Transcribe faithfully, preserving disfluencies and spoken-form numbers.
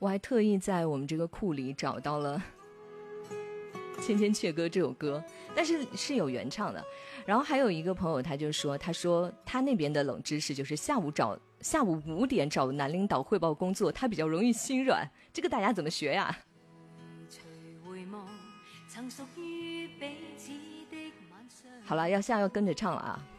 我还特意在我们这个库里找到了《千千阙歌》这首歌，但是是有原唱的。然后还有一个朋友他就说，他说他那边的冷知识就是下午找下午五点找男领导汇报工作，他比较容易心软，这个大家怎么学呀？好了，要下要跟着唱了啊！